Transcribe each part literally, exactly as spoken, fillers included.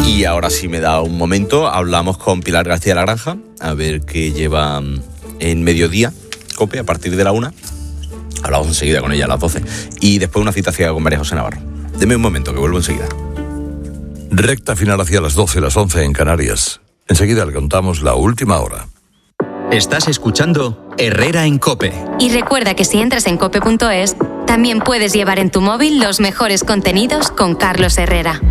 Y ahora sí me da un momento, hablamos con Pilar García La Granja, a ver qué lleva en mediodía, COPE, a partir de la una. Hablamos enseguida con ella a las doce. Y después una cita ciega con María José Navarro. Deme un momento, que vuelvo enseguida. Recta final hacia las doce, las once en Canarias. Enseguida le contamos la última hora. Estás escuchando Herrera en COPE. Y recuerda que si entras en cope punto es, también puedes llevar en tu móvil los mejores contenidos con Carlos Herrera.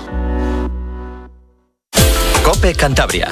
COPE Cantabria.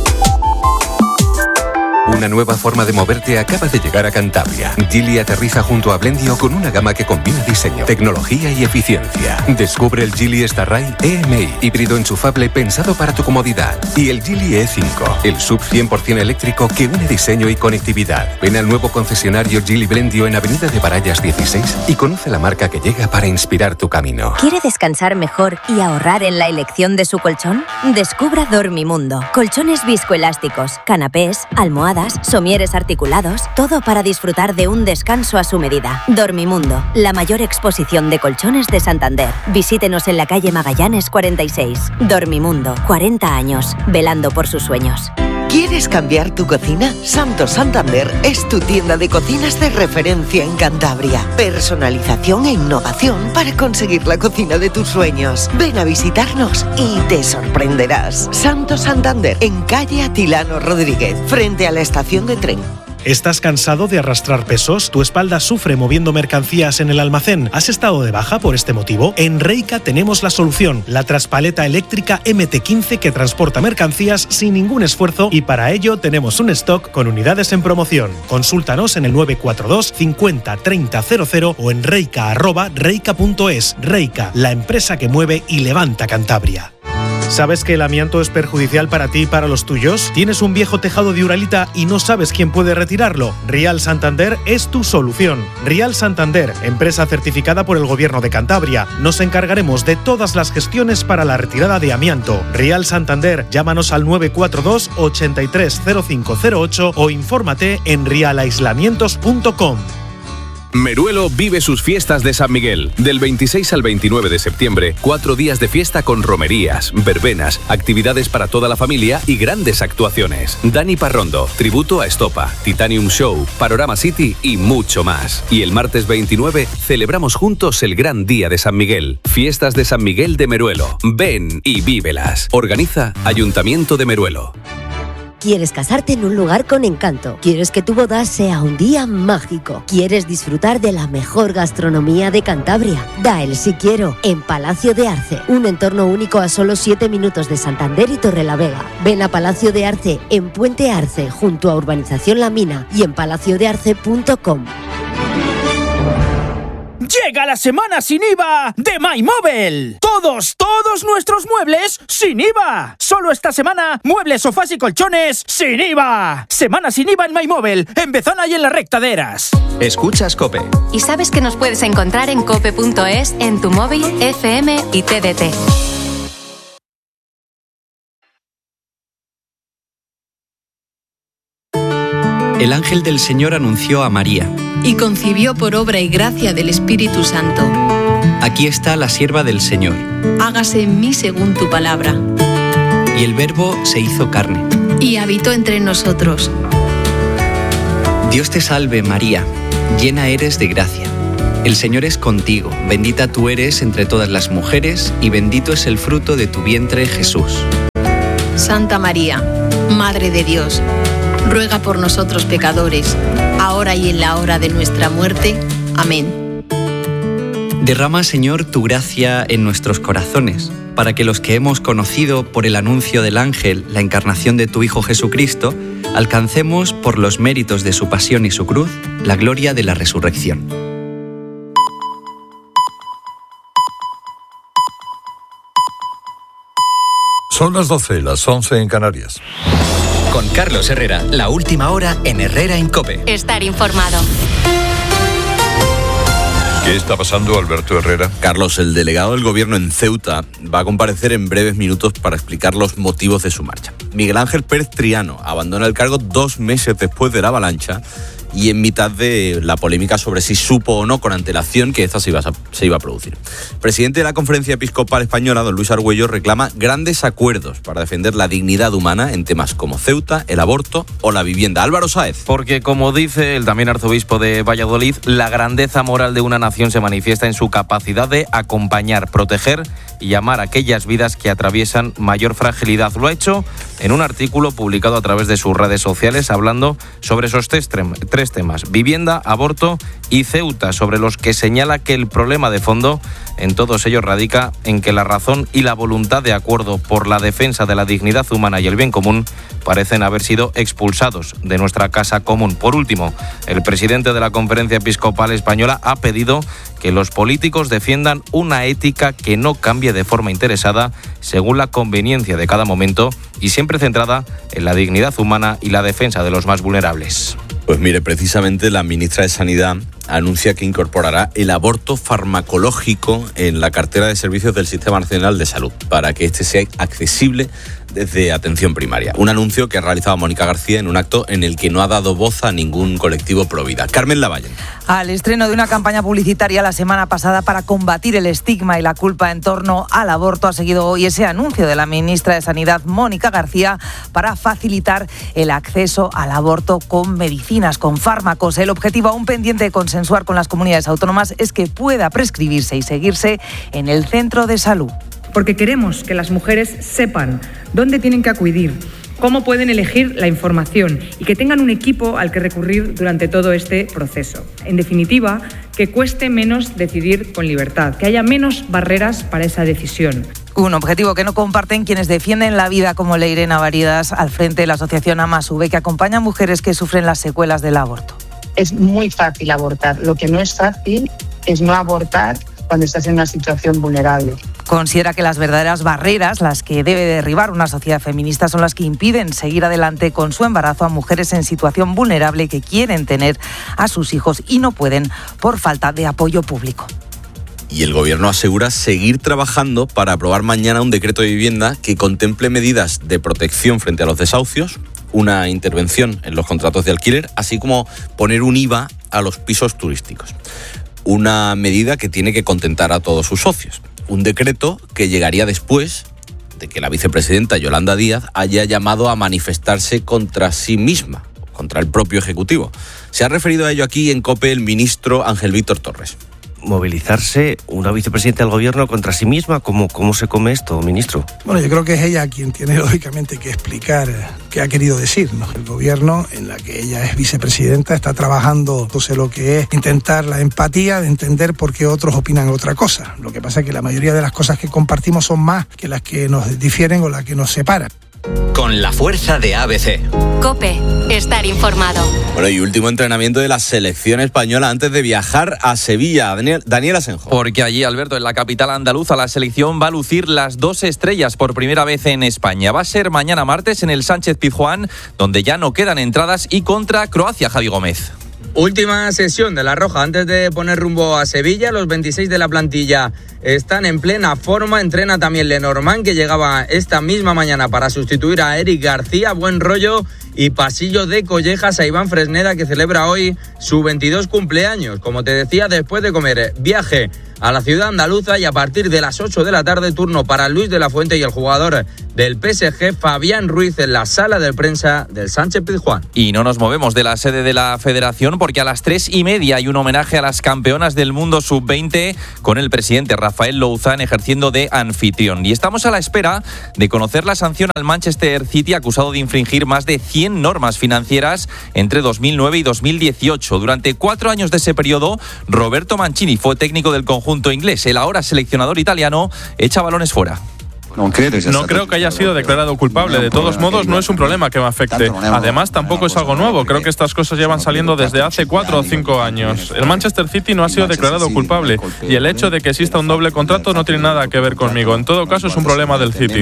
Una nueva forma de moverte acaba de llegar a Cantabria. Geely aterriza junto a Blendio con una gama que combina diseño, tecnología y eficiencia. Descubre el Geely Starride E M I, híbrido enchufable pensado para tu comodidad. Y el Geely E cinco, el sub cien por ciento eléctrico que une diseño y conectividad. Ven al nuevo concesionario Geely Blendio en Avenida de Barallas dieciséis y conoce la marca que llega para inspirar tu camino. ¿Quiere descansar mejor y ahorrar en la elección de su colchón? Descubra Dormimundo. Colchones viscoelásticos, canapés, almohadas, somieres articulados, todo para disfrutar de un descanso a su medida. Dormimundo, la mayor exposición de colchones de Santander. Visítenos en la calle Magallanes cuarenta y seis. Dormimundo, cuarenta años, velando por sus sueños. ¿Quieres cambiar tu cocina? Santo Santander es tu tienda de cocinas de referencia en Cantabria. Personalización e innovación para conseguir la cocina de tus sueños. Ven a visitarnos y te sorprenderás. Santo Santander, en calle Atilano Rodríguez, frente a la estación de tren. ¿Estás cansado de arrastrar pesos? ¿Tu espalda sufre moviendo mercancías en el almacén? ¿Has estado de baja por este motivo? En Reika tenemos la solución, la traspaleta eléctrica eme te quince que transporta mercancías sin ningún esfuerzo y para ello tenemos un stock con unidades en promoción. Consúltanos en el nueve cuatro dos cincuenta treinta cero cero o en reika arroba reika punto es. Reika, la empresa que mueve y levanta Cantabria. ¿Sabes que el amianto es perjudicial para ti y para los tuyos? ¿Tienes un viejo tejado de Uralita y no sabes quién puede retirarlo? Rial Santander es tu solución. Rial Santander, empresa certificada por el Gobierno de Cantabria. Nos encargaremos de todas las gestiones para la retirada de amianto. Rial Santander, llámanos al nueve cuatro dos ochenta y tres cero cinco cero ocho o infórmate en rial aislamientos punto com. Meruelo vive sus fiestas de San Miguel. Del veintiséis al veintinueve de septiembre, cuatro días de fiesta con romerías, verbenas, actividades para toda la familia y grandes actuaciones. Dani Parrondo, tributo a Estopa, Titanium Show, Panorama City y mucho más. Y el martes veintinueve celebramos juntos el gran día de San Miguel. Fiestas de San Miguel de Meruelo. Ven y vívelas. Organiza Ayuntamiento de Meruelo. ¿Quieres casarte en un lugar con encanto? ¿Quieres que tu boda sea un día mágico? ¿Quieres disfrutar de la mejor gastronomía de Cantabria? Da el sí quiero en Palacio de Arce, un entorno único a solo siete minutos de Santander y Torrelavega. Ven a Palacio de Arce en Puente Arce, junto a Urbanización La Mina y en palacio de arce punto com. Llega la semana sin I V A de MyMobile. Todos, todos nuestros muebles sin I V A. Solo esta semana, muebles, sofás y colchones sin I V A. Semana sin I V A en MyMobile, en Bezana y en la recta de Eras. Escuchas COPE. Y sabes que nos puedes encontrar en cope punto es, en tu móvil, F M y T D T. El ángel del Señor anunció a María. Y concibió por obra y gracia del Espíritu Santo. Aquí está la sierva del Señor. Hágase en mí según tu palabra. Y el Verbo se hizo carne. Y habitó entre nosotros. Dios te salve, María, llena eres de gracia. El Señor es contigo, bendita tú eres entre todas las mujeres, y bendito es el fruto de tu vientre, Jesús. Santa María, Madre de Dios, ruega por nosotros pecadores, ahora y en la hora de nuestra muerte. Amén. Derrama, Señor, tu gracia en nuestros corazones, para que los que hemos conocido por el anuncio del ángel la encarnación de tu Hijo Jesucristo, alcancemos, por los méritos de su pasión y su cruz, la gloria de la resurrección. Son las doce, las once en Canarias. Con Carlos Herrera, la última hora en Herrera en COPE. Estar informado. ¿Qué está pasando, Alberto Herrera? Carlos, el delegado del gobierno en Ceuta va a comparecer en breves minutos para explicar los motivos de su marcha. Miguel Ángel Pérez Triano abandona el cargo dos meses después de la avalancha y en mitad de la polémica sobre si supo o no con antelación que esta se iba a, se iba a producir. El presidente de la Conferencia Episcopal Española, don Luis Argüello, reclama grandes acuerdos para defender la dignidad humana en temas como Ceuta, el aborto o la vivienda. Álvaro Sáez. Porque, como dice el también arzobispo de Valladolid, la grandeza moral de una nación se manifiesta en su capacidad de acompañar, proteger y amar a aquellas vidas que atraviesan mayor fragilidad. Lo ha hecho en un artículo publicado a través de sus redes sociales hablando sobre esos tres, tres temas: vivienda, aborto y Ceuta, sobre los que señala que el problema de fondo en todos ellos radica en que la razón y la voluntad de acuerdo por la defensa de la dignidad humana y el bien común parecen haber sido expulsados de nuestra casa común. Por último, el presidente de la Conferencia Episcopal Española ha pedido que los políticos defiendan una ética que no cambie de forma interesada según la conveniencia de cada momento y siempre centrada en la dignidad humana y la defensa de los más vulnerables. Pues mire, precisamente la ministra de Sanidad anuncia que incorporará el aborto farmacológico en la cartera de servicios del Sistema Nacional de Salud para que este sea accesible desde atención primaria. Un anuncio que ha realizado Mónica García en un acto en el que no ha dado voz a ningún colectivo pro vida. Carmen Lavalle. Al estreno de una campaña publicitaria la semana pasada para combatir el estigma y la culpa en torno al aborto, ha seguido hoy ese anuncio de la ministra de Sanidad, Mónica García, para facilitar el acceso al aborto con medicinas, con fármacos. El objetivo, aún pendiente de consensuar con las comunidades autónomas, es que pueda prescribirse y seguirse en el centro de salud. Porque queremos que las mujeres sepan dónde tienen que acudir, cómo pueden elegir la información y que tengan un equipo al que recurrir durante todo este proceso. En definitiva, que cueste menos decidir con libertad, que haya menos barreras para esa decisión. Un objetivo que no comparten quienes defienden la vida, como Leire Navaridas, al frente de la asociación Amasube, que acompaña a mujeres que sufren las secuelas del aborto. Es muy fácil abortar. Lo que no es fácil es no abortar cuando estás en una situación vulnerable. Considera que las verdaderas barreras, las que debe derribar una sociedad feminista, son las que impiden seguir adelante con su embarazo a mujeres en situación vulnerable que quieren tener a sus hijos y no pueden por falta de apoyo público. Y el Gobierno asegura seguir trabajando para aprobar mañana un decreto de vivienda que contemple medidas de protección frente a los desahucios, una intervención en los contratos de alquiler, así como poner un I V A a los pisos turísticos. Una medida que tiene que contentar a todos sus socios. Un decreto que llegaría después de que la vicepresidenta Yolanda Díaz haya llamado a manifestarse contra sí misma, contra el propio Ejecutivo. Se ha referido a ello aquí en COPE el ministro Ángel Víctor Torres. Movilizarse una vicepresidenta del Gobierno contra sí misma. ¿Cómo, cómo se come esto, ministro? Bueno, yo creo que es ella quien tiene lógicamente que explicar qué ha querido decir, ¿no? El Gobierno, en la que ella es vicepresidenta, está trabajando entonces lo que es intentar la empatía de entender por qué otros opinan otra cosa. Lo que pasa es que la mayoría de las cosas que compartimos son más que las que nos difieren o las que nos separan. Con la fuerza de A B C. COPE, estar informado. Bueno, y último entrenamiento de la selección española antes de viajar a Sevilla. Daniel, Daniel Asenjo. Porque allí, Alberto, en la capital andaluza, la selección va a lucir las dos estrellas por primera vez en España. Va a ser mañana martes en el Sánchez Pizjuán, donde ya no quedan entradas, y contra Croacia, Javi Gómez. Última sesión de la Roja antes de poner rumbo a Sevilla. Los veintiséis de la plantilla están en plena forma. Entrena también Lenormand, que llegaba esta misma mañana para sustituir a Eric García. Buen rollo y pasillo de collejas a Iván Fresneda, que celebra hoy su veintidós cumpleaños. Como te decía, después de comer, viaje a la ciudad andaluza, y a partir de las ocho de la tarde, turno para Luis de la Fuente y el jugador del P S G, Fabián Ruiz, en la sala de prensa del Sánchez Pizjuán. Y no nos movemos de la sede de la Federación, porque a las tres y media hay un homenaje a las campeonas del mundo sub veinte con el presidente Rafael Louzán ejerciendo de anfitrión. Y estamos a la espera de conocer la sanción al Manchester City, acusado de infringir más de cien normas financieras entre dos mil nueve y dos mil dieciocho. Durante cuatro años de ese periodo, Roberto Mancini fue técnico del conjunto inglés. El ahora seleccionador italiano echa balones fuera. No creo que haya sido declarado culpable. De todos modos, no es un problema que me afecte. Además, tampoco es algo nuevo. Creo que estas cosas llevan saliendo desde hace cuatro o cinco años. El Manchester City no ha sido declarado culpable, y el hecho de que exista un doble contrato no tiene nada que ver conmigo. En todo caso, es un problema del City.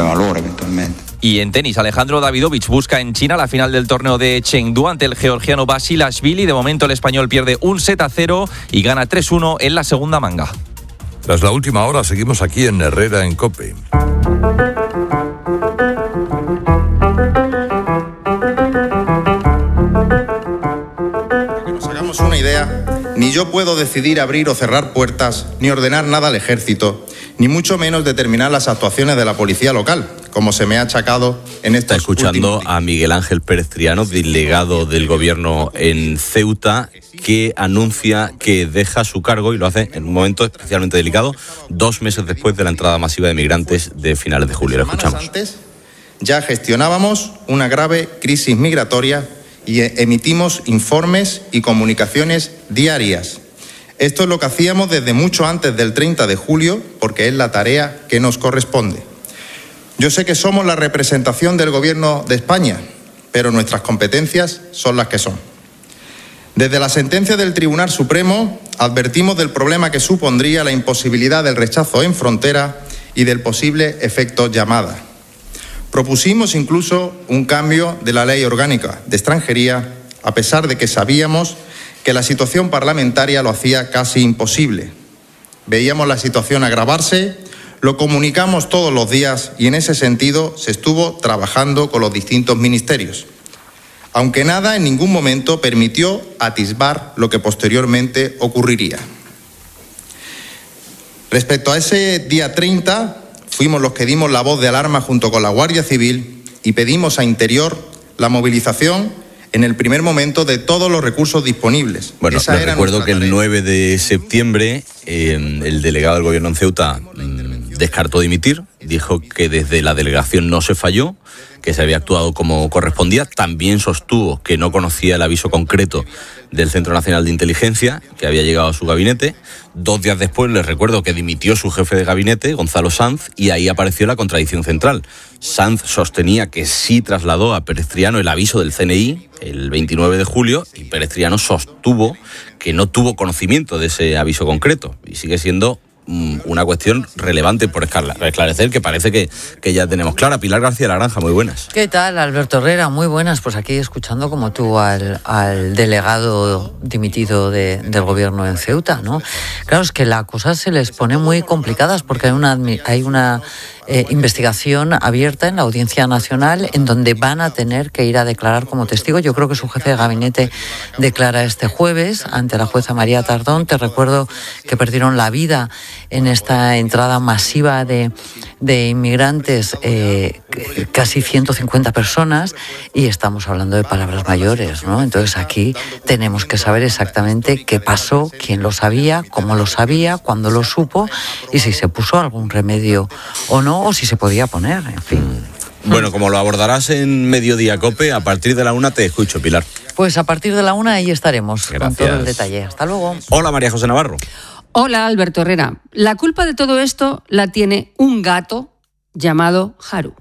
Y en tenis, Alejandro Davidovich busca en China la final del torneo de Chengdu ante el georgiano Basilashvili. De momento, el español pierde un set a cero y gana tres uno en la segunda manga. Tras la última hora, seguimos aquí en Herrera en COPE. Ni yo puedo decidir abrir o cerrar puertas, ni ordenar nada al ejército, ni mucho menos determinar las actuaciones de la policía local, como se me ha achacado en esta. Está escuchando a Miguel Ángel Pérez Triano, delegado del gobierno en Ceuta, que anuncia que deja su cargo, y lo hace en un momento especialmente delicado, dos meses después de la entrada masiva de migrantes de finales de julio. Lo escuchamos. Antes ya gestionábamos una grave crisis migratoria y emitimos informes y comunicaciones diarias. Esto es lo que hacíamos desde mucho antes del treinta de julio, porque es la tarea que nos corresponde. Yo sé que somos la representación del Gobierno de España, pero nuestras competencias son las que son. Desde la sentencia del Tribunal Supremo advertimos del problema que supondría la imposibilidad del rechazo en frontera y del posible efecto llamada. Propusimos incluso un cambio de la Ley Orgánica de Extranjería, a pesar de que sabíamos que la situación parlamentaria lo hacía casi imposible. Veíamos la situación agravarse, lo comunicamos todos los días y en ese sentido se estuvo trabajando con los distintos ministerios, aunque nada en ningún momento permitió atisbar lo que posteriormente ocurriría. Respecto a ese día treinta, fuimos los que dimos la voz de alarma junto con la Guardia Civil y pedimos a Interior la movilización en el primer momento de todos los recursos disponibles. Bueno, les recuerdo que el nueve de septiembre eh, el delegado del gobierno en Ceuta mmm, descartó dimitir, dijo que desde la delegación no se falló, que se había actuado como correspondía. También sostuvo que no conocía el aviso concreto del Centro Nacional de Inteligencia, que había llegado a su gabinete. Dos días después, les recuerdo que dimitió su jefe de gabinete, Gonzalo Sanz, y ahí apareció la contradicción central. Sanz sostenía que sí trasladó a Pérez Triano el aviso del C N I el veintinueve de julio, y Pérez Triano sostuvo que no tuvo conocimiento de ese aviso concreto, y sigue siendo una cuestión relevante por esclarecer, que parece que, que ya tenemos clara. Pilar García La Granja, muy buenas. ¿Qué tal, Alberto Herrera? Muy buenas. Pues aquí escuchando como tú al, al delegado dimitido de, del gobierno en Ceuta, ¿no? Claro, es que las cosas se les pone muy complicadas porque hay una, hay una eh, investigación abierta en la Audiencia Nacional en donde van a tener que ir a declarar como testigo. Yo creo que su jefe de gabinete declara este jueves ante la jueza María Tardón. Te recuerdo que perdieron la vida en esta entrada masiva de, de inmigrantes, eh, casi ciento cincuenta personas, y estamos hablando de palabras mayores, ¿no? Entonces aquí tenemos que saber exactamente qué pasó, quién lo sabía, cómo lo sabía, cuándo lo supo y si se puso algún remedio o no, o si se podía poner, en fin. Bueno, como lo abordarás en Mediodía COPE, a partir de la una te escucho, Pilar. Pues a partir de la una ahí estaremos. Gracias. Con todo el detalle. Hasta luego. Hola, María José Navarro. Hola, Alberto Herrera. La culpa de todo esto la tiene un gato llamado Haru.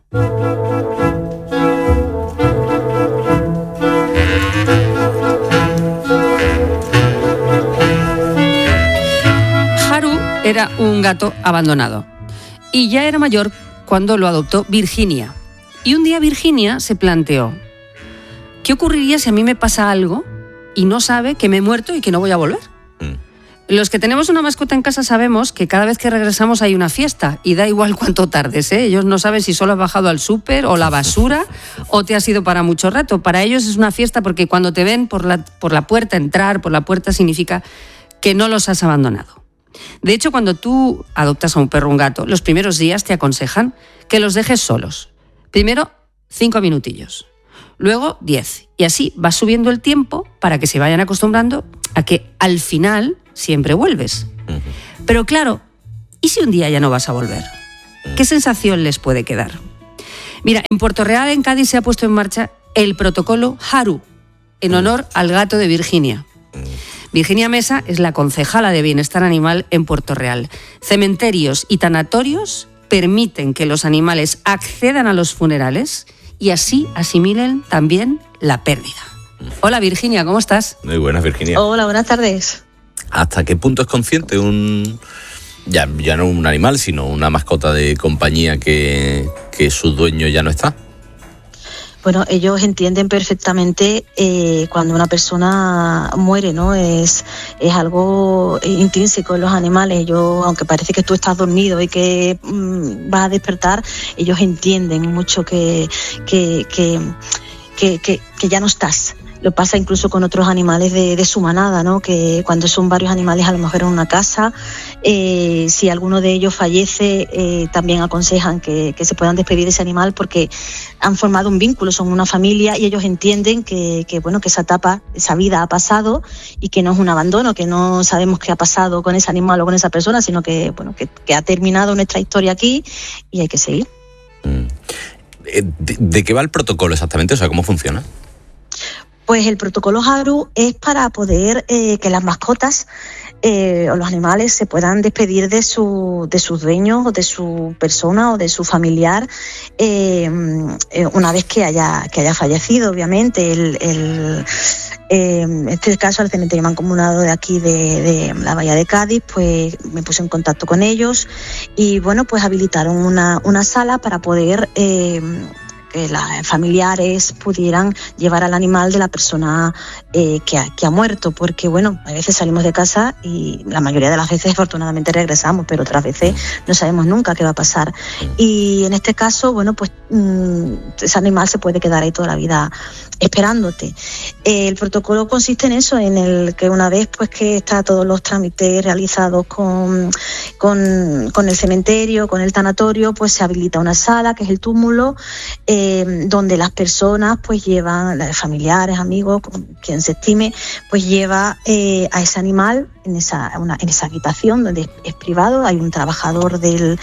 Haru era un gato abandonado y ya era mayor cuando lo adoptó Virginia. Y un día Virginia se planteó: ¿qué ocurriría si a mí me pasa algo y no sabe que me he muerto y que no voy a volver? Los que tenemos una mascota en casa sabemos que cada vez que regresamos hay una fiesta y da igual cuánto tardes, ¿eh? Ellos no saben si solo has bajado al súper o la basura o te has ido para mucho rato. Para ellos es una fiesta porque cuando te ven por la, por la puerta, entrar por la puerta significa que no los has abandonado. De hecho, cuando tú adoptas a un perro o un gato, los primeros días te aconsejan que los dejes solos. Primero, cinco minutillos. Luego, diez. Y así vas subiendo el tiempo para que se vayan acostumbrando a que al final siempre vuelves. Pero claro, ¿y si un día ya no vas a volver? ¿Qué sensación les puede quedar? Mira, en Puerto Real, en Cádiz, se ha puesto en marcha el protocolo Haru, en honor al gato de Virginia. Virginia Mesa es la concejala de Bienestar Animal en Puerto Real. Cementerios y tanatorios permiten que los animales accedan a los funerales y así asimilen también la pérdida. Hola, Virginia, ¿cómo estás? Muy buenas, Virginia. Hola, buenas tardes. ¿Hasta qué punto es consciente un ya, ya no un animal, sino una mascota de compañía que, que su dueño ya no está? Bueno, ellos entienden perfectamente eh, cuando una persona muere, ¿no? Es, es algo intrínseco en los animales. Ellos, aunque parece que tú estás dormido y que mmm, vas a despertar, ellos entienden mucho que, que, que, que, que, que ya no estás. lo pasa incluso con otros animales de, de su manada, ¿no? Que cuando son varios animales a lo mejor en una casa, eh, si alguno de ellos fallece, eh, también aconsejan que, que se puedan despedir de ese animal porque han formado un vínculo, son una familia y ellos entienden que, que, bueno, que esa etapa, esa vida ha pasado y que no es un abandono, que no sabemos qué ha pasado con ese animal o con esa persona, sino que, bueno, que, que ha terminado nuestra historia aquí y hay que seguir. Mm. ¿De, ¿De qué va el protocolo exactamente? O sea, ¿cómo funciona? Pues el protocolo Haru es para poder eh, que las mascotas eh, o los animales se puedan despedir de su de sus dueños o de su persona o de su familiar eh, eh, una vez que haya que haya fallecido, obviamente. El, el, eh, en este caso, el cementerio mancomunado de aquí de, de la Bahía de Cádiz, pues me puse en contacto con ellos y bueno, pues habilitaron una, una sala para poder eh, que los familiares pudieran llevar al animal de la persona eh, que, ha, que ha muerto, porque bueno, a veces salimos de casa y la mayoría de las veces afortunadamente regresamos, pero otras veces no sabemos nunca qué va a pasar. Y en este caso, bueno, pues mmm, ese animal se puede quedar ahí toda la vida esperándote. Eh, el protocolo consiste en eso, en el que una vez pues que está todos los trámites realizados con, con, con el cementerio, con el tanatorio, pues se habilita una sala que es el túmulo, eh, donde las personas pues llevan, los familiares, amigos, quien se estime, pues lleva eh, a ese animal en esa, una, en esa habitación donde es, es privado, hay un trabajador del,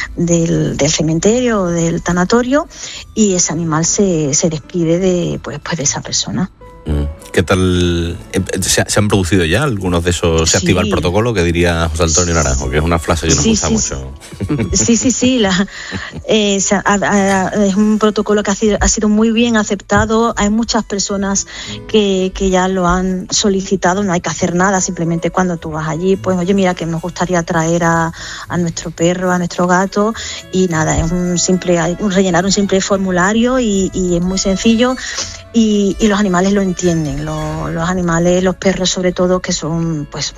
del, del cementerio o del tanatorio y ese animal se, se despide de, pues, pues de esa persona. ¿Qué tal? ¿Se, ¿Se han producido ya algunos de esos? ¿Se Sí. activa el protocolo que diría José Antonio Naranjo? Que es una frase que nos Sí, gusta sí, mucho. Sí, sí, sí. La, eh, se ha- ha- es un protocolo que ha sido, ha sido muy bien aceptado. Hay muchas personas que, que ya lo han solicitado. No hay que hacer nada. Simplemente cuando tú vas allí, pues oye, mira que nos gustaría traer a, a nuestro perro, a nuestro gato. Y nada, es un simple, hay un rellenar un simple formulario y, y es muy sencillo. Y, y los animales lo entienden. Los, los animales, los perros sobre todo, que son pues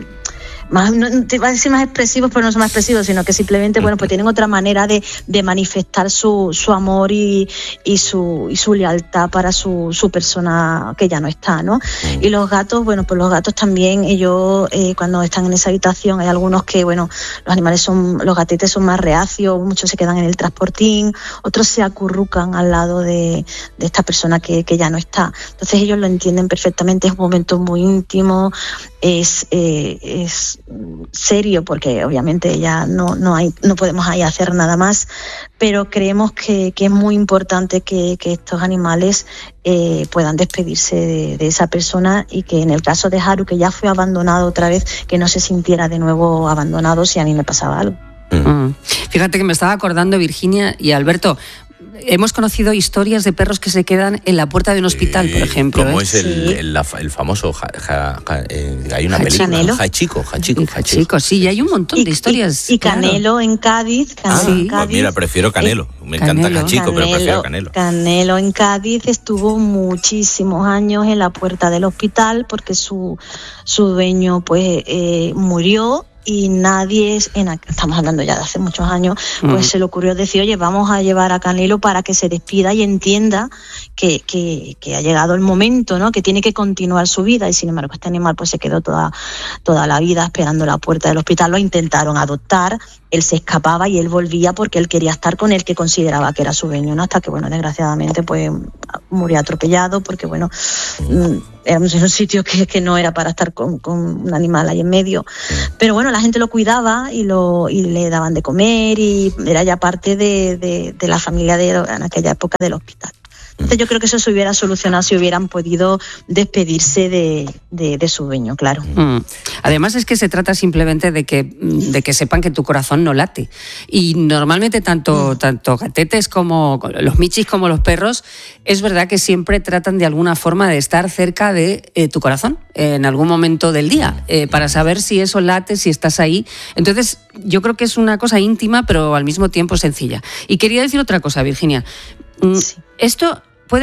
más, no te iba a decir más expresivos, pero no son más expresivos, sino que simplemente, bueno, pues tienen otra manera de, de manifestar su, su amor y, y su y su lealtad para su, su persona que ya no está, ¿no? Y los gatos, bueno, pues los gatos también, ellos eh, cuando están en esa habitación, hay algunos que, bueno, los animales son, los gatetes son más reacios, muchos se quedan en el transportín, otros se acurrucan al lado de, de esta persona que, que ya no está. Entonces ellos lo entienden perfectamente, es un momento muy íntimo, es, eh, es serio porque obviamente ya no, no hay, no podemos ahí hacer nada más, pero creemos que, que es muy importante que, que estos animales eh, puedan despedirse de, de esa persona y que en el caso de Haru, que ya fue abandonado otra vez, que no se sintiera de nuevo abandonado si a mí me pasaba algo. Mm. Fíjate que me estaba acordando, Virginia y Alberto, hemos conocido historias de perros que se quedan en la puerta de un hospital, por ejemplo. ¿Cómo ¿eh? es el, el, el famoso? Ja, ja, ja, eh, hay una película. Canelo. Hachico, Hachico, Hachico. Chicos, sí, y hay un montón de historias. Y, y claro. Canelo en Cádiz. Canelo Ah, en pues Cádiz. mira, prefiero Canelo. Me encanta Canelo. Hachico, pero prefiero Canelo. Canelo en Cádiz estuvo muchísimos años en la puerta del hospital porque su, su dueño pues eh, murió. Y nadie, en, estamos hablando ya de hace muchos años, pues Mm. se le ocurrió decir, oye, vamos a llevar a Canelo para que se despida y entienda que, que, que ha llegado el momento, ¿no? Que tiene que continuar su vida. Y sin embargo, este animal pues se quedó toda, toda la vida esperando la puerta del hospital. Lo intentaron adoptar, él se escapaba y él volvía porque él quería estar con el que consideraba que era su dueño, ¿no? Hasta que, bueno, desgraciadamente pues murió atropellado porque, bueno, mm, éramos en un sitio que, que no era para estar con, con un animal ahí en medio. Pero bueno, la gente lo cuidaba y lo y le daban de comer y era ya parte de, de, de la familia de, en aquella época del hospital. Entonces yo creo que eso se hubiera solucionado si hubieran podido despedirse de, de, de su dueño, claro. Mm. Además es que se trata simplemente de que, de que sepan que tu corazón no late. Y normalmente tanto, mm. tanto gatetes como los michis como los perros, es verdad que siempre tratan de alguna forma de estar cerca de eh, tu corazón en algún momento del día, eh, para saber si eso late, si estás ahí. Entonces yo creo que es una cosa íntima pero al mismo tiempo sencilla. Y quería decir otra cosa, Virginia. Mm, sí. Esto puede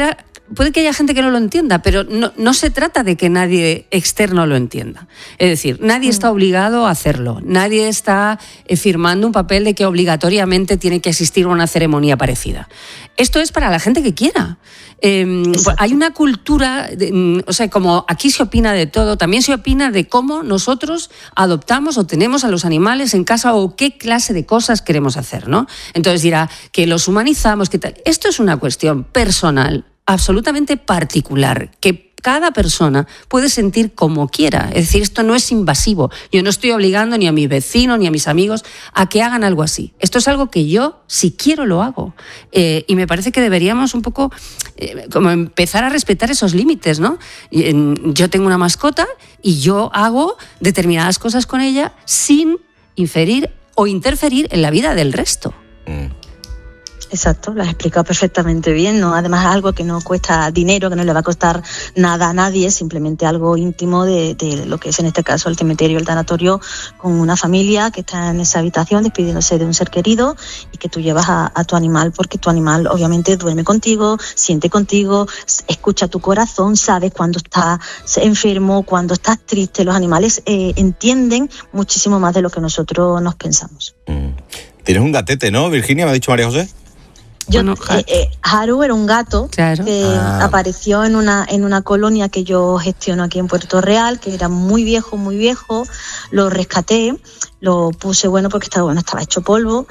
puede que haya gente que no lo entienda, pero no, no se trata de que nadie externo lo entienda. Es decir, nadie mm. está obligado a hacerlo, nadie está eh, firmando un papel de que obligatoriamente tiene que existir una ceremonia parecida. Esto es para la gente que quiera. Eh, hay una cultura, de, o sea, como aquí se opina de todo, también se opina de cómo nosotros adoptamos o tenemos a los animales en casa o qué clase de cosas queremos hacer, ¿no? Entonces dirá que los humanizamos, que tal. Esto es una cuestión personal, absolutamente particular, que cada persona puede sentir como quiera. Es decir, esto no es invasivo. Yo no estoy obligando ni a mi vecino ni a mis amigos a que hagan algo así. Esto es algo que yo, si quiero, lo hago. Eh, y me parece que deberíamos un poco eh, como empezar a respetar esos límites, ¿no? Yo tengo una mascota y yo hago determinadas cosas con ella sin inferir o interferir en la vida del resto. Mm. Exacto, lo has explicado perfectamente bien, ¿no? Además es algo que no cuesta dinero, que no le va a costar nada a nadie, simplemente algo íntimo de, de lo que es en este caso el cementerio, el tanatorio, con una familia que está en esa habitación despidiéndose de un ser querido y que tú llevas a, a tu animal porque tu animal obviamente duerme contigo, siente contigo, escucha tu corazón, sabes cuando estás enfermo, cuando estás triste. Los animales eh, entienden muchísimo más de lo que nosotros nos pensamos. Mm. Tienes un gatete, ¿no, Virginia? ¿Me ha dicho María José? Yo, bueno, eh, eh, Haru era un gato claro. que ah. apareció en una en una colonia que yo gestiono aquí en Puerto Real, que era muy viejo, muy viejo. Lo rescaté, lo puse bueno porque estaba bueno, estaba hecho polvo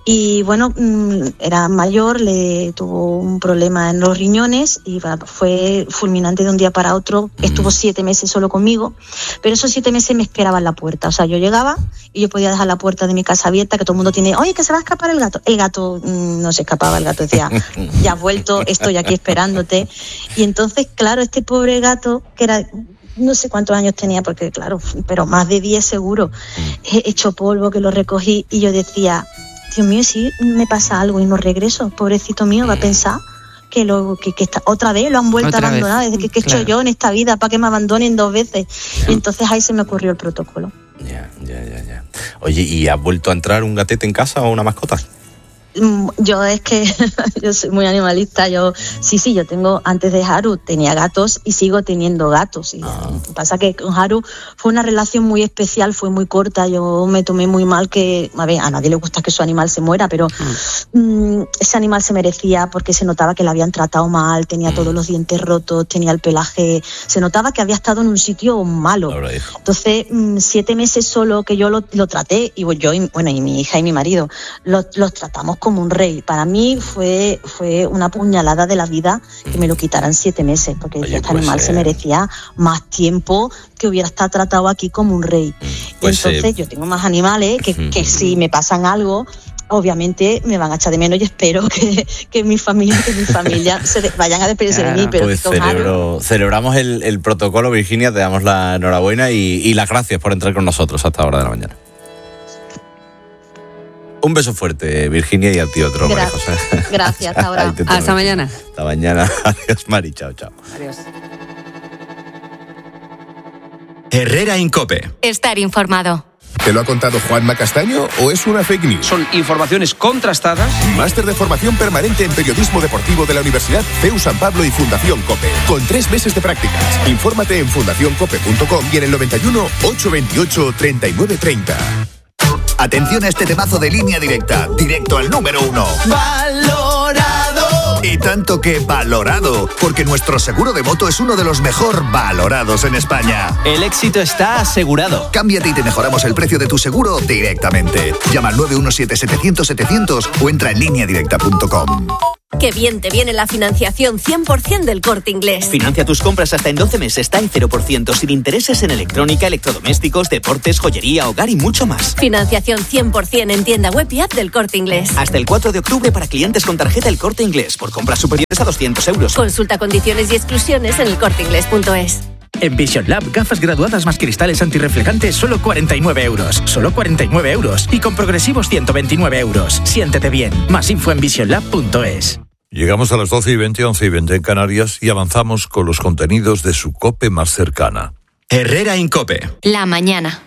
y bueno, era mayor, le tuvo un problema en los riñones y fue fulminante de un día para otro. Estuvo siete meses solo conmigo, pero esos siete meses me esperaba en la puerta. O sea, yo llegaba y yo podía dejar la puerta de mi casa abierta, que todo el mundo tiene, oye, que se va a escapar el gato. El gato mmm, no se escapaba, el gato decía, ya has vuelto, estoy aquí esperándote. Y entonces, claro, este pobre gato, que era... no sé cuántos años tenía, porque claro, pero más de diez seguro, he hecho polvo, que lo recogí y yo decía, Dios mío, si me pasa algo y no regreso, pobrecito mío, va a pensar que lo que, que está, otra vez lo han vuelto a abandonar, desde que, que he claro. hecho yo en esta vida, para que me abandonen dos veces. Y entonces ahí se me ocurrió el protocolo. Ya, ya, ya, ya. Oye, ¿y has vuelto a entrar un gatete en casa o una mascota? Yo es que yo soy muy animalista. Yo sí, sí, yo tengo, antes de Haru tenía gatos y sigo teniendo gatos. Y ah. pasa que con Haru fue una relación muy especial, fue muy corta. Yo me tomé muy mal que, a ver, a nadie le gusta que su animal se muera, pero mm. mmm, ese animal se merecía porque se notaba que le habían tratado mal, tenía mm. todos los dientes rotos, tenía el pelaje, se notaba que había estado en un sitio malo. Entonces, mmm, siete meses solo que yo lo, lo traté, y yo, y, bueno, y mi hija y mi marido, los, los tratamos como un rey. Para mí fue fue una puñalada de la vida que me lo quitaran siete meses, porque Oye, este pues, animal eh... se merecía más tiempo, que hubiera estado tratado aquí como un rey. Pues, entonces eh... yo tengo más animales que, que si me pasan algo, obviamente me van a echar de menos y espero que, que mi familia que mi familia se de, vayan a despedirse claro, de mí. Pero pues celebro, celebramos el, el protocolo, Virginia, te damos la enhorabuena y, y las gracias por entrar con nosotros hasta ahora de la mañana. Un beso fuerte, Virginia, y a ti otro, María José. Gracias, hasta ahora. Hasta mañana. Hasta mañana. Adiós, Mari. Chao, chao. Adiós. Herrera Incope. Estar informado. ¿Te lo ha contado Juanma Castaño o es una fake news? Son informaciones contrastadas. Máster de formación permanente en periodismo deportivo de la Universidad C E U San Pablo y Fundación COPE. Con tres meses de prácticas. Infórmate en fundación cope punto com y en el noventa y uno, ochocientos veintiocho, treinta y nueve treinta. Atención a este temazo de Línea Directa, directo al número uno. ¡Valorado! Y tanto que valorado, porque nuestro seguro de moto es uno de los mejor valorados en España. El éxito está asegurado. Cámbiate y te mejoramos el precio de tu seguro directamente. Llama al nueve uno siete, setecientos, setecientos o entra en línea directa punto com. Qué bien te viene la financiación cien por ciento del Corte Inglés. Financia tus compras hasta en doce meses, está en cero por ciento, sin intereses en electrónica, electrodomésticos, deportes, joyería, hogar y mucho más. Financiación cien por ciento en tienda web y app del Corte Inglés. Hasta el cuatro de octubre para clientes con tarjeta El Corte Inglés, por compras superiores a doscientos euros. Consulta condiciones y exclusiones en el corte inglés punto es. En Vision Lab, gafas graduadas más cristales antirreflejantes, solo cuarenta y nueve euros. Solo cuarenta y nueve euros. Y con progresivos ciento veintinueve euros. Siéntete bien. Más info en vision lab punto es. Llegamos a las doce y veinte, once y veinte en Canarias y avanzamos con los contenidos de su COPE más cercana. Herrera Incope. La mañana.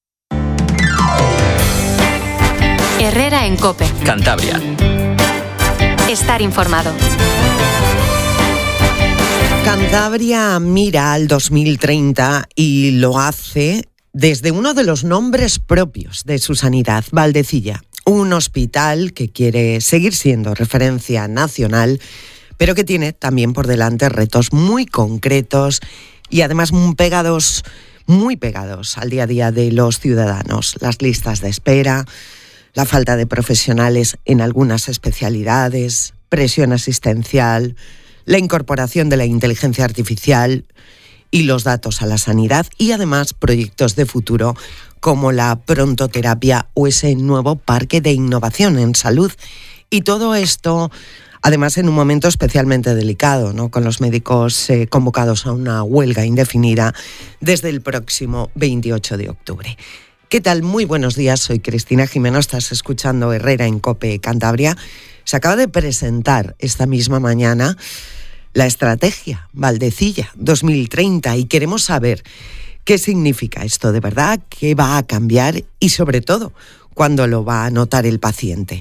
Herrera en COPE. Cantabria. Estar informado. Cantabria mira al dos mil treinta y lo hace desde uno de los nombres propios de su sanidad, Valdecilla, un hospital que quiere seguir siendo referencia nacional, pero que tiene también por delante retos muy concretos y además muy pegados, muy pegados al día a día de los ciudadanos. Las listas de espera, la falta de profesionales en algunas especialidades, presión asistencial, la incorporación de la inteligencia artificial y los datos a la sanidad y además proyectos de futuro como la prontoterapia o ese nuevo parque de innovación en salud. Y todo esto, además, en un momento especialmente delicado, ¿no? Con los médicos eh, convocados a una huelga indefinida desde el próximo veintiocho de octubre. ¿Qué tal? Muy buenos días, soy Cristina Jimeno, estás escuchando Herrera en COPE Cantabria. Se acaba de presentar esta misma mañana la estrategia Valdecilla dos mil treinta y queremos saber qué significa esto de verdad, qué va a cambiar y sobre todo cuándo lo va a notar el paciente.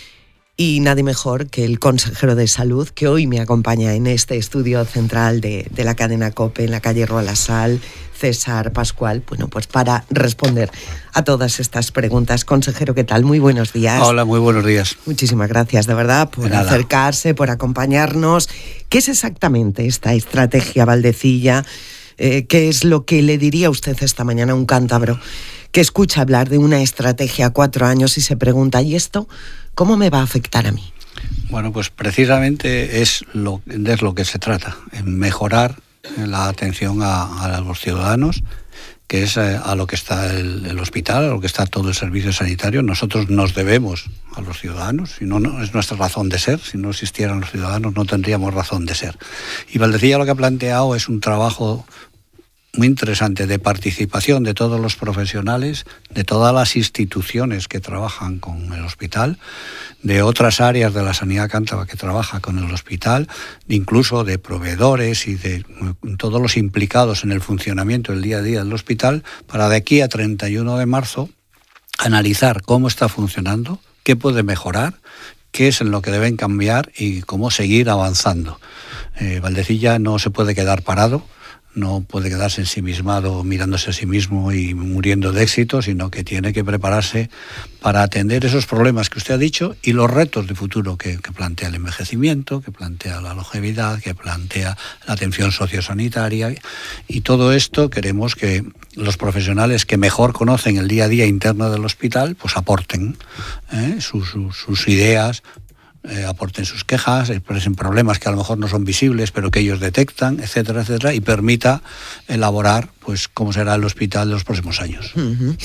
Y nadie mejor que el consejero de salud que hoy me acompaña en este estudio central de, de la cadena COPE en la calle Rolasal, César Pascual, bueno, pues para responder a todas estas preguntas. Consejero, ¿qué tal? Muy buenos días. Hola, muy buenos días. Muchísimas gracias, de verdad, por de acercarse, por acompañarnos. ¿Qué es exactamente esta estrategia Valdecilla? Eh, ¿Qué es lo que le diría usted esta mañana a un cántabro que escucha hablar de una estrategia a cuatro años y se pregunta, ¿y esto cómo me va a afectar a mí? Bueno, pues precisamente es lo, de lo que se trata, en mejorar la atención a, a los ciudadanos, que es a lo que está el, el hospital, a lo que está todo el servicio sanitario. Nosotros nos debemos a los ciudadanos, si no, no es nuestra razón de ser. Si no existieran los ciudadanos no tendríamos razón de ser. Y Valdecilla lo que ha planteado es un trabajo muy interesante de participación de todos los profesionales, de todas las instituciones que trabajan con el hospital, de otras áreas de la sanidad cántabra que trabaja con el hospital, incluso de proveedores y de todos los implicados en el funcionamiento del día a día del hospital, para de aquí a treinta y uno de marzo analizar cómo está funcionando, qué puede mejorar, qué es en lo que deben cambiar y cómo seguir avanzando. Eh, Valdecilla no se puede quedar parado, no puede quedarse ensimismado mirándose a sí mismo y muriendo de éxito, sino que tiene que prepararse para atender esos problemas que usted ha dicho y los retos de futuro que, que plantea el envejecimiento, que plantea la longevidad, que plantea la atención sociosanitaria. Y todo esto queremos que los profesionales que mejor conocen el día a día interno del hospital pues aporten ¿eh? sus, sus, sus ideas, Eh, aporten sus quejas, expresen problemas que a lo mejor no son visibles, pero que ellos detectan, etcétera, etcétera, y permita elaborar pues cómo será el hospital de los próximos años. Uh-huh.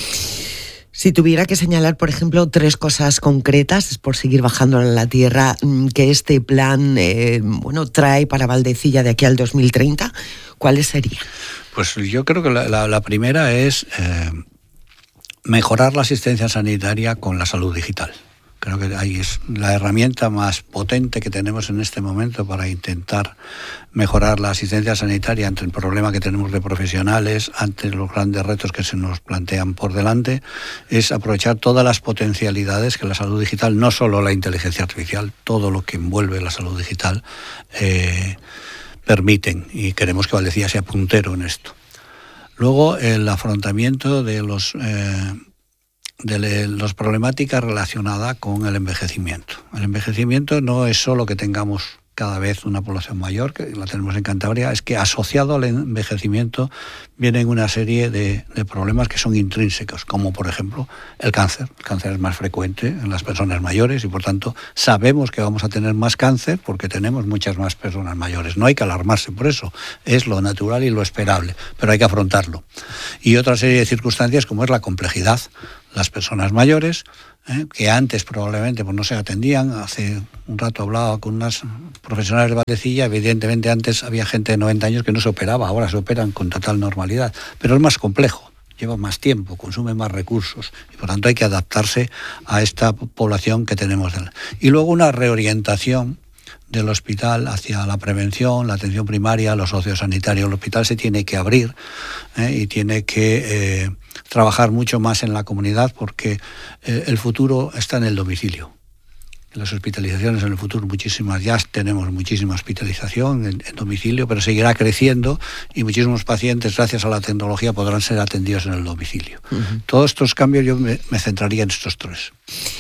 Si tuviera que señalar, por ejemplo, tres cosas concretas, por seguir bajando a la tierra, que este plan eh, bueno, trae para Valdecilla de aquí al dos mil treinta, ¿cuáles serían? Pues yo creo que la, la, la primera es eh, mejorar la asistencia sanitaria con la salud digital. Creo que ahí es la herramienta más potente que tenemos en este momento para intentar mejorar la asistencia sanitaria ante el problema que tenemos de profesionales, ante los grandes retos que se nos plantean por delante, es aprovechar todas las potencialidades que la salud digital, no solo la inteligencia artificial, todo lo que envuelve la salud digital, eh, permiten, y queremos que Valdecilla sea puntero en esto. Luego, el afrontamiento de los... Eh, de las problemáticas relacionadas con el envejecimiento. El envejecimiento no es solo que tengamos cada vez una población mayor, que la tenemos en Cantabria, es que asociado al envejecimiento vienen una serie de, de problemas que son intrínsecos, como por ejemplo el cáncer. El cáncer es más frecuente en las personas mayores y por tanto sabemos que vamos a tener más cáncer porque tenemos muchas más personas mayores. No hay que alarmarse por eso, es lo natural y lo esperable, pero hay que afrontarlo. Y otra serie de circunstancias como es la complejidad. Las personas mayores, eh, que antes probablemente pues no se atendían. Hace un rato hablaba con unas profesionales de Valdecilla, evidentemente antes había gente de noventa años que no se operaba, ahora se operan con total normalidad, pero es más complejo, lleva más tiempo, consume más recursos y por tanto hay que adaptarse a esta población que tenemos. Y luego una reorientación del hospital hacia la prevención, la atención primaria, lo sociosanitario. El hospital se tiene que abrir eh, y tiene que eh, trabajar mucho más en la comunidad porque eh, el futuro está en el domicilio. Las hospitalizaciones en el futuro, muchísimas, ya tenemos muchísima hospitalización en, en domicilio, pero seguirá creciendo y muchísimos pacientes, gracias a la tecnología, podrán ser atendidos en el domicilio. Uh-huh. Todos estos cambios yo me, me centraría en estos tres.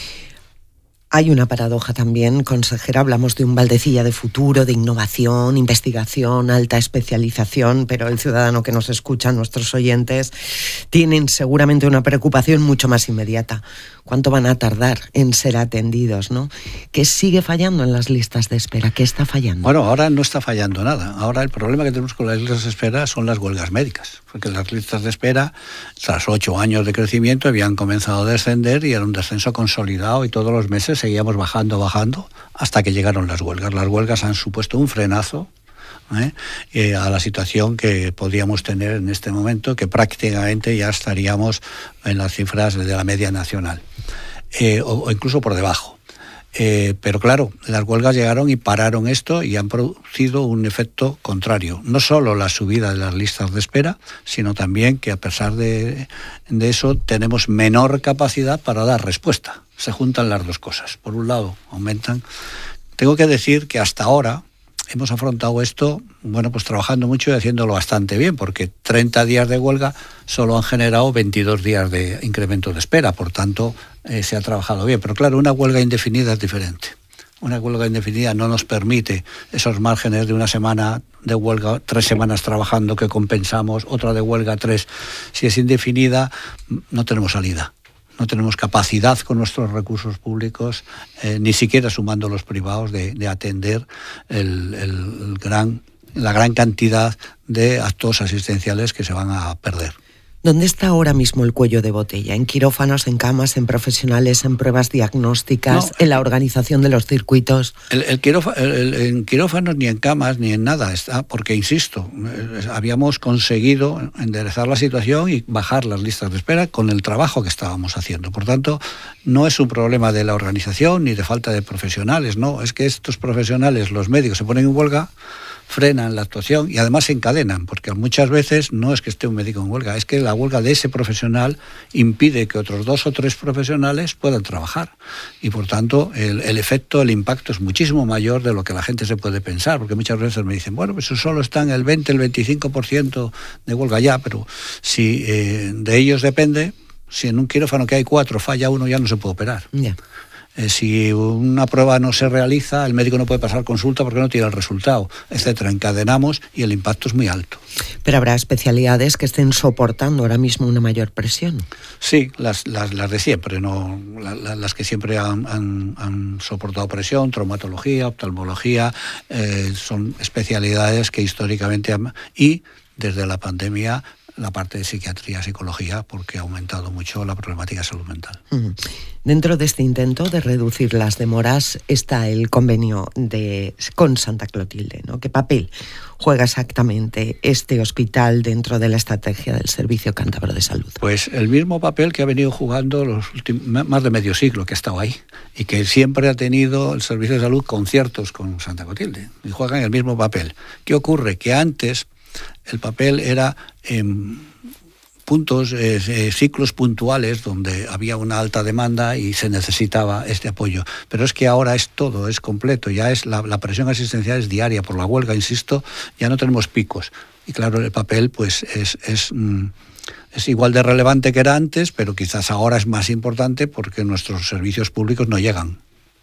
Hay una paradoja también, consejera, hablamos de un Valdecilla de futuro, de innovación, investigación, alta especialización, pero el ciudadano que nos escucha, nuestros oyentes, tienen seguramente una preocupación mucho más inmediata. ¿Cuánto van a tardar en ser atendidos, no? ¿Qué sigue fallando en las listas de espera? ¿Qué está fallando? Bueno, ahora no está fallando nada. Ahora el problema que tenemos con las listas de espera son las huelgas médicas, porque las listas de espera, tras ocho años de crecimiento, habían comenzado a descender y era un descenso consolidado y todos los meses seguíamos bajando, bajando, hasta que llegaron las huelgas. Las huelgas han supuesto un frenazo ¿eh? Eh, a la situación que podríamos tener en este momento, que prácticamente ya estaríamos en las cifras de la media nacional, eh, o, o incluso por debajo. Eh, pero claro, las huelgas llegaron y pararon esto y han producido un efecto contrario. No solo la subida de las listas de espera, sino también que a pesar de, de eso tenemos menor capacidad para dar respuesta. Se juntan las dos cosas. Por un lado, aumentan. Tengo que decir que hasta ahora hemos afrontado esto, bueno, pues trabajando mucho y haciéndolo bastante bien, porque treinta días de huelga solo han generado veintidós días de incremento de espera, por tanto, eh, se ha trabajado bien. Pero claro, una huelga indefinida es diferente. Una huelga indefinida no nos permite esos márgenes de una semana de huelga, tres semanas trabajando que compensamos, otra de huelga, tres. Si es indefinida, no tenemos salida. No tenemos capacidad con nuestros recursos públicos, eh, ni siquiera sumando los privados, de, de atender el, el gran, la gran cantidad de actos asistenciales que se van a perder. ¿Dónde está ahora mismo el cuello de botella? ¿En quirófanos, en camas, en profesionales, en pruebas diagnósticas, no, en la organización de los circuitos? El, el quirófano, el, en quirófanos ni en camas ni en nada está, porque, insisto, habíamos conseguido enderezar la situación y bajar las listas de espera con el trabajo que estábamos haciendo. Por tanto, no es un problema de la organización ni de falta de profesionales, no, es que estos profesionales, los médicos, se ponen en huelga, frenan la actuación y además se encadenan, porque muchas veces no es que esté un médico en huelga, es que la huelga de ese profesional impide que otros dos o tres profesionales puedan trabajar y por tanto el, el efecto, el impacto es muchísimo mayor de lo que la gente se puede pensar, porque muchas veces me dicen, bueno, pues eso solo está en el veinte, el veinticinco por ciento de huelga ya, pero si eh, de ellos depende, si en un quirófano que hay cuatro falla uno ya no se puede operar. Yeah. Eh, si una prueba no se realiza, el médico no puede pasar consulta porque no tiene el resultado, etcétera. Encadenamos y el impacto es muy alto. Pero habrá especialidades que estén soportando ahora mismo una mayor presión. Sí, las, las, las de siempre, no la, la, las que siempre han, han, han soportado presión, traumatología, oftalmología, eh, son especialidades que históricamente han, y desde la pandemia la parte de psiquiatría, psicología, porque ha aumentado mucho la problemática de salud mental. Uh-huh. Dentro de este intento de reducir las demoras está el convenio de, con Santa Clotilde, ¿no? ¿Qué papel juega exactamente este hospital dentro de la estrategia del Servicio Cántabro de Salud? Pues el mismo papel que ha venido jugando los últimos, más de medio siglo que ha estado ahí y que siempre ha tenido el Servicio de Salud conciertos con Santa Clotilde y juegan el mismo papel. ¿Qué ocurre? Que antes el papel era en puntos, eh, ciclos puntuales donde había una alta demanda y se necesitaba este apoyo. Pero es que ahora es todo, es completo, ya es la, la presión asistencial es diaria por la huelga, insisto, ya no tenemos picos. Y claro, el papel pues es, es, mm, es igual de relevante que era antes, pero quizás ahora es más importante porque nuestros servicios públicos no llegan.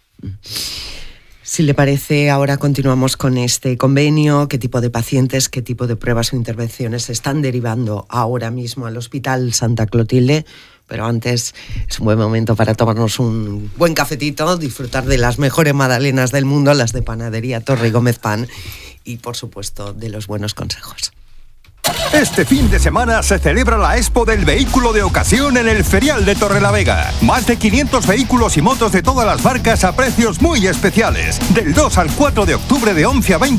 Si le parece, ahora continuamos con este convenio, qué tipo de pacientes, qué tipo de pruebas o intervenciones se están derivando ahora mismo al Hospital Santa Clotilde. Pero antes es un buen momento para tomarnos un buen cafetito, disfrutar de las mejores magdalenas del mundo, las de Panadería Torre y Gómez Pan, y por supuesto de los buenos consejos. Este fin de semana se celebra la Expo del Vehículo de Ocasión en el Ferial de Torrelavega. Más de quinientos vehículos y motos de todas las marcas a precios muy especiales. Del dos al cuatro de octubre de once a veinte